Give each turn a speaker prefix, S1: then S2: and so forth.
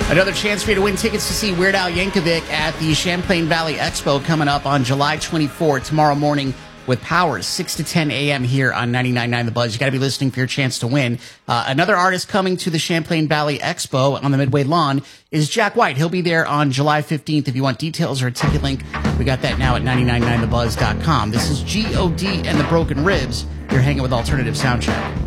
S1: Another chance for you to win tickets to see Weird Al Yankovic at the Champlain Valley Expo coming up on July 24th, tomorrow morning with Powers, 6 to 10 a.m. here on 99.9 The Buzz. You got to be listening for your chance to win. Another artist coming to the Champlain Valley Expo on the Midway Lawn is Jack White. He'll be there on July 15th. If you want details or a ticket link, we got that now at 999thebuzz.com. This is G.O.D. and the Broken Ribs. You're hanging with Alternative Soundcheck.